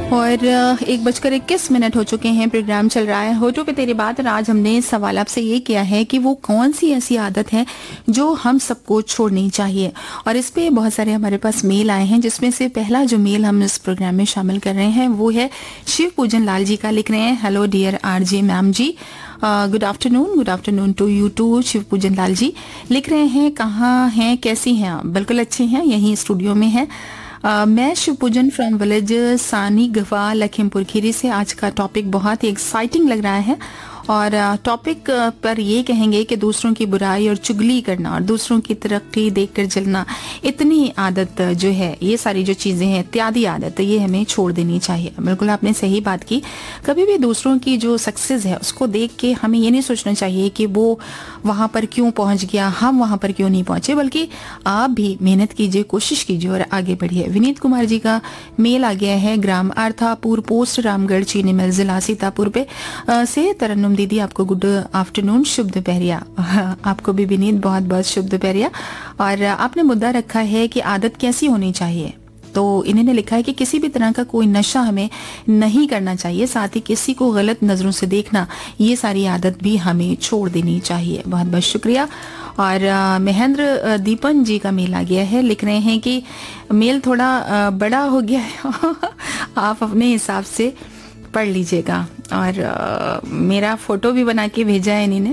और 1:21 हो चुके हैं। प्रोग्राम चल रहा है होठों पे तेरी बात। और आज हमने सवाल आपसे ये किया है कि वो कौन सी ऐसी आदत है जो हम सबको छोड़नी चाहिए। और इस पे बहुत सारे हमारे पास मेल आए हैं, जिसमें से पहला जो मेल हम इस प्रोग्राम में शामिल कर रहे हैं वो है शिव पूजन लाल जी का। लिख रहे हैं, hello dear RJ ma'am ji, good afternoon to you to. Shiv पूजन लाल जी लिख रहे हैं, कहाँ हैं, कैसी हैं आप? बिल्कुल अच्छे हैं, यहीं स्टूडियो में हैं। मैं शिवपूजन फ्रॉम विलेज सानी गवा लखीमपुर खीरी से। आज का टॉपिक बहुत ही एक्साइटिंग लग रहा है और टॉपिक पर ये कहेंगे कि दूसरों की बुराई और चुगली करना और दूसरों की तरक्की देखकर जलना, इतनी आदत जो है, ये सारी जो चीज़ें हैं, इत्यादि आदत, ये हमें छोड़ देनी चाहिए। बिल्कुल आपने सही बात की। कभी भी दूसरों की जो सक्सेस है उसको देख के हमें ये नहीं सोचना चाहिए कि वो वहाँ पर क्यों पहुँच गया, हम वहाँ पर क्यों नहीं पहुँचे, बल्कि आप भी मेहनत कीजिए, कोशिश कीजिए और आगे बढ़िए। विनीत कुमार जी का मेल आ गया है, ग्राम अर्थापुर, पोस्ट रामगढ़, चीनी मिल, जिला सीतापुर पे से। तरन्नुम दीदी आपको गुड आफ्टरनून, शुभ दोपहरिया। आपको भी विनीत बहुत बहुत शुभ दोपहरिया। और आपने मुद्दा रखा है कि आदत कैसी होनी चाहिए, तो इन्होंने लिखा है कि किसी भी तरह का कोई नशा हमें नहीं करना चाहिए, साथ ही किसी को गलत नजरों से देखना, ये सारी आदत भी हमें छोड़ देनी चाहिए। बहुत बहुत शुक्रिया। और महेंद्र दीपन जी का मेल आ गया है। लिख रहे हैं कि मेल थोड़ा बड़ा हो गया है आप अपने हिसाब से पढ़ लीजिएगा। और मेरा फोटो भी बना के भेजा है इन्होंने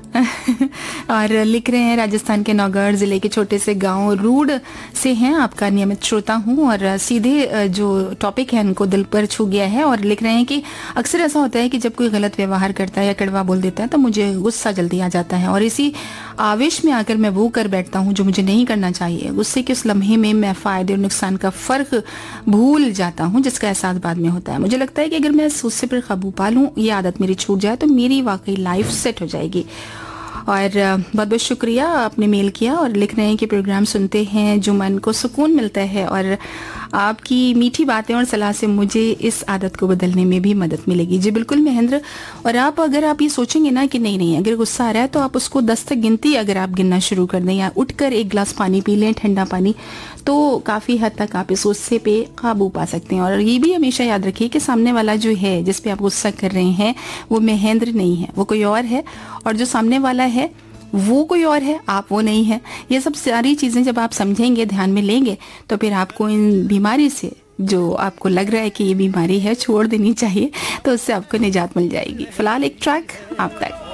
और लिख रहे हैं, राजस्थान के नौगढ़ जिले के छोटे से गांव रूड से हैं, आपका नियमित श्रोता हूं और सीधे जो टॉपिक है उनको दिल पर छू गया है। और लिख रहे हैं कि अक्सर ऐसा होता है कि जब कोई गलत व्यवहार करता है या कड़वा बोल देता है तो मुझे गुस्सा जल्दी आ जाता है और इसी आवेश में आकर मैं वो कर बैठता हूँ जो मुझे नहीं करना चाहिए। गुस्से के उस लम्हे में मैं फायदे और नुकसान का फर्क भूल जाता हूँ, जिसका एहसास बाद में होता है। मुझे लगता है कि अगर मैं गुस्से पर काबू पा लूँ, ये आदत मेरी छूट जाए, तो मेरी वाकई लाइफ सेट हो जाएगी। और बहुत बहुत शुक्रिया, आपने मेल किया और लिख रहे हैं कि प्रोग्राम सुनते हैं जो मन को सुकून मिलता है और आपकी मीठी बातें और सलाह से मुझे इस आदत को बदलने में भी मदद मिलेगी। जी बिल्कुल महेंद्र। और अगर आप ये सोचेंगे ना कि नहीं अगर गुस्सा आ रहा है तो आप उसको 10 तक गिनती अगर आप गिनना शुरू कर दें या उठकर एक गिलास पानी पी लें, ठंडा पानी, तो काफ़ी हद तक आप इस गुस्से पे काबू पा सकते हैं। और ये भी हमेशा याद रखिए कि सामने वाला जो है जिस पे आप गुस्सा कर रहे हैं वो महेंद्र नहीं है, वो कोई और है, और जो सामने वाला है वो कोई और है, आप वो नहीं है। ये सब सारी चीज़ें जब आप समझेंगे, ध्यान में लेंगे, तो फिर आपको इन बीमारी से, जो आपको लग रहा है कि ये बीमारी है, छोड़ देनी चाहिए, तो उससे आपको निजात मिल जाएगी। फिलहाल एक ट्रैक आप तक।